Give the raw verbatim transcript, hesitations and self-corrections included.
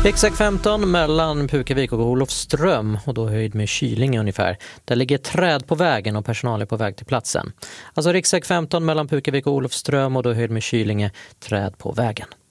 Riksväg femton mellan Pukavik och Olofström och då höjd med Kylinge ungefär. Där ligger träd på vägen och personal är på väg till platsen. Alltså riksväg femton mellan Pukavik och Olofström och då höjd med Kylinge, träd på vägen.